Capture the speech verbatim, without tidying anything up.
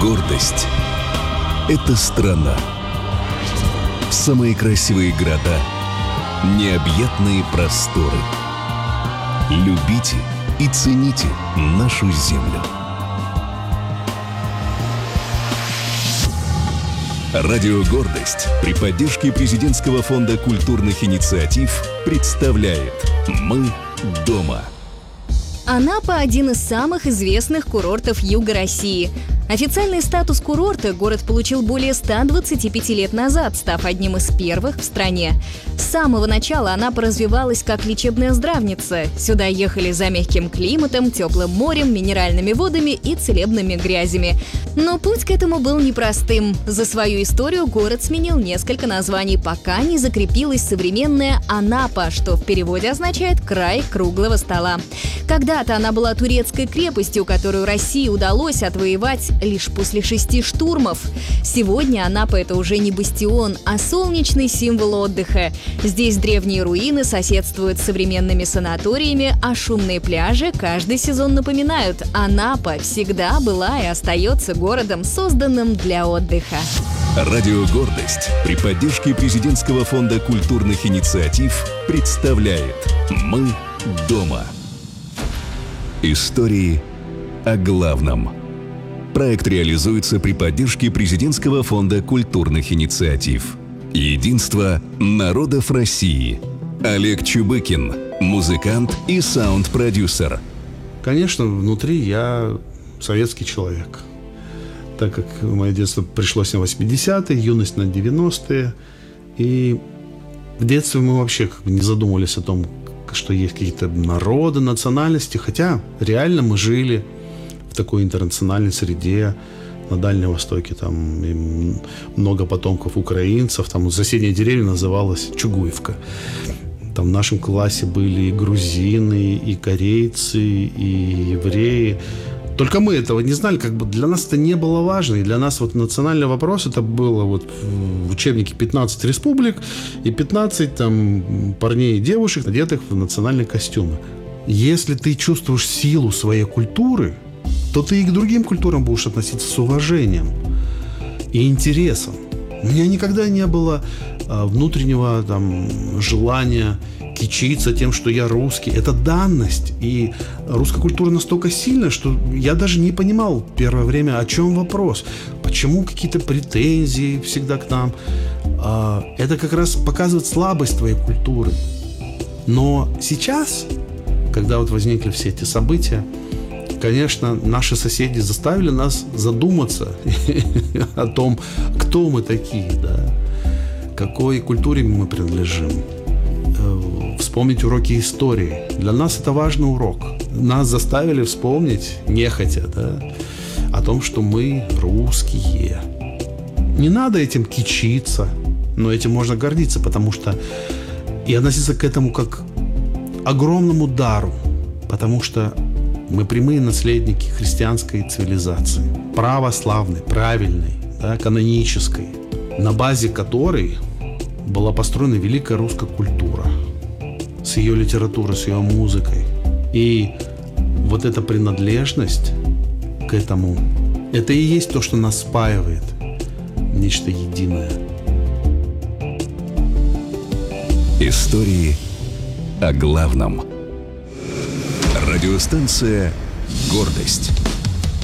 Гордость – это страна. Самые красивые города, необъятные просторы. Любите и цените нашу землю. Радио «Гордость» при поддержке Президентского фонда культурных инициатив представляет «Мы дома». Анапа – один из самых известных курортов юга России. Официальный статус курорта город получил более ста двадцати пяти лет назад, став одним из первых в стране. С самого начала Анапа развивалась как лечебная здравница. Сюда ехали за мягким климатом, теплым морем, минеральными водами и целебными грязями. Но путь к этому был непростым. За свою историю город сменил несколько названий, пока не закрепилась современная Анапа, что в переводе означает «край круглого стола». Когда-то она была турецкой крепостью, которую России удалось отвоевать лишь после шести штурмов. Сегодня Анапа – это уже не бастион, а солнечный символ отдыха. Здесь древние руины соседствуют с современными санаториями, а шумные пляжи каждый сезон напоминают – Анапа всегда была и остается городом, созданным для отдыха. Радио «Гордость» при поддержке Президентского фонда культурных инициатив представляет «Мы дома». Истории о главном. Проект реализуется при поддержке Президентского фонда культурных инициатив. Единство народов России. Олег Чубыкин, музыкант и саунд-продюсер. Конечно, внутри я советский человек. Так как мое детство пришлось на восьмидесятые, юность на девяностые. И в детстве мы вообще как бы не задумывались о том, что есть какие-то народы, национальности. Хотя реально мы жили в такой интернациональной среде на Дальнем Востоке. Там много потомков украинцев. Там соседняя деревня называлась Чугуевка. Там в нашем классе были и грузины, и корейцы, и евреи. Только мы этого не знали, как бы для нас это не было важно. И для нас вот национальный вопрос это было вот в учебнике пятнадцать республик и пятнадцать там парней и девушек, одетых в национальные костюмы. Если ты чувствуешь силу своей культуры, то ты и к другим культурам будешь относиться с уважением и интересом. У меня никогда не было а, внутреннего там желания кичиться тем, что я русский. Это данность. И русская культура настолько сильная, что я даже не понимал первое время, о чем вопрос. Почему какие-то претензии всегда к нам. А, это как раз показывает слабость твоей культуры. Но сейчас, когда вот возникли все эти события, конечно, наши соседи заставили нас задуматься о том, кто мы такие, да, какой культуре мы принадлежим. Вспомнить уроки истории. Для нас это важный урок. Нас заставили вспомнить, нехотя, да, о том, что мы русские. Не надо этим кичиться, но этим можно гордиться, потому что и относиться к этому как к огромному дару, потому что мы прямые наследники христианской цивилизации, православной, правильной, да, канонической, на базе которой была построена великая русская культура с ее литературой, с ее музыкой. И вот эта принадлежность к этому, это и есть то, что нас спаивает в нечто единое. Истории о главном. Радиостанция «Гордость».